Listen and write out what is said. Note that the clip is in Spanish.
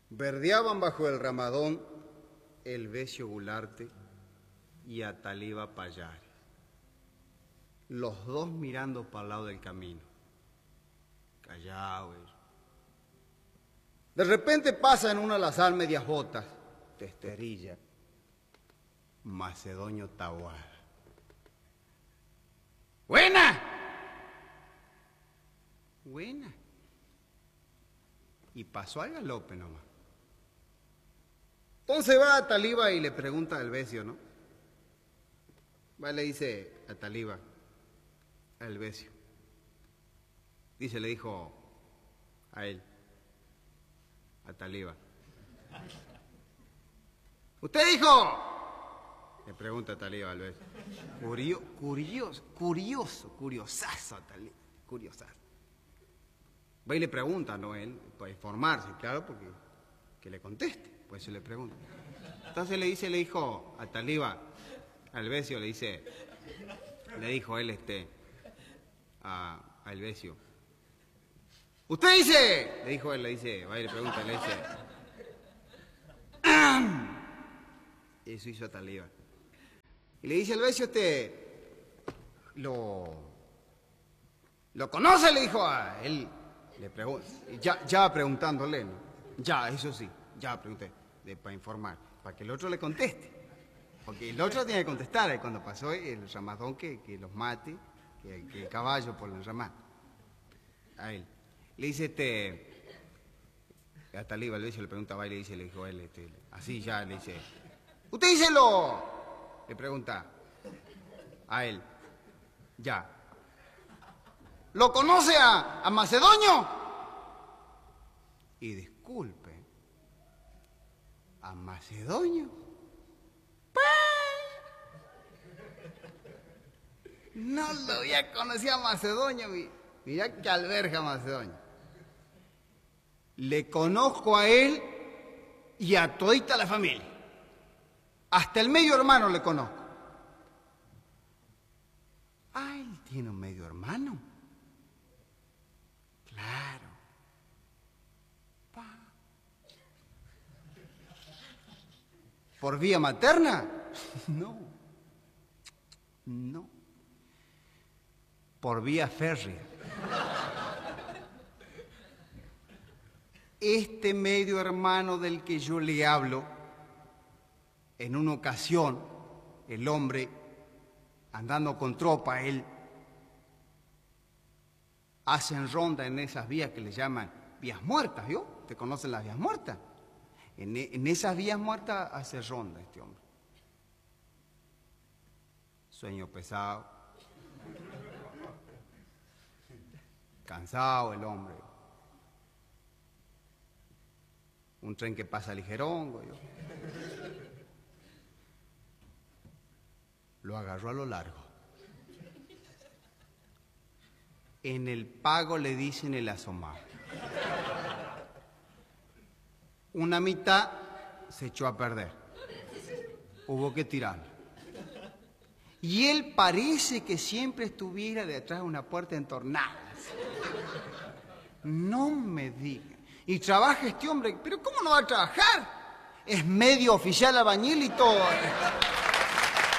Verdeaban bajo el ramadón Elvesio Gularte y Ataliba Pallares, los dos mirando para el lado del camino, callados. De repente pasa en una alazar medias botas, testerilla, Macedonio Taboada. ¡Buena! Buena. Y pasó al galope nomás. Entonces va a Taliba y le pregunta a Elvesio, ¿no? Va y le dice a Taliba, a Elvesio. Dice, le dijo a él, a Taliba. ¿Usted dijo? Le pregunta a Taliba a Elvesio. Curiosazo, Taliba, curiosazo. Va y le pregunta, ¿no? Él, para informarse, claro, porque que le conteste, pues se le pregunta. Entonces le dijo a Taliba, a Elvesio, le dijo él a Elvesio. ¿Usted dice? Le dijo él, va y le pregunta, le dice. Eso hizo Taliba. Y le dice a Elvesio, ¿lo conoce? Le dijo a él. Le pregunta, ya preguntándole, ¿no? Ya, eso sí, ya pregunté, para informar, para que el otro le conteste. Porque el otro tiene que contestar cuando pasó el ramadón que los mate, que el caballo por el ramán. A él. Le dice a Taliba, le pregunta, le dijo él, así ya, le dice, ¿usted díselo? Le pregunta a él, ya. ¿Lo conoce a Macedonio? Y disculpe, ¿a Macedonio? No lo había conocido a Macedonio, mirá que alberga Macedonio. Le conozco a él y a todita la familia. Hasta el medio hermano le conozco. Ah, él tiene un medio hermano. Claro. ¿Por vía materna? No. No. Por vía férrea. Este medio hermano del que yo le hablo, en una ocasión, el hombre, andando con tropa, él hacen ronda en esas vías que le llaman vías muertas, ¿vio? ¿Te conocen las vías muertas? En esas vías muertas hace ronda este hombre. Sueño pesado. Cansado el hombre. Un tren que pasa ligerongo. ¿Yo? Lo agarró a lo largo. En el pago le dicen el asomado. Una mitad se echó a perder. Hubo que tirarlo. Y él parece que siempre estuviera detrás de una puerta entornada. No me diga. Y trabaja este hombre, pero ¿cómo no va a trabajar? Es medio oficial albañil y todo.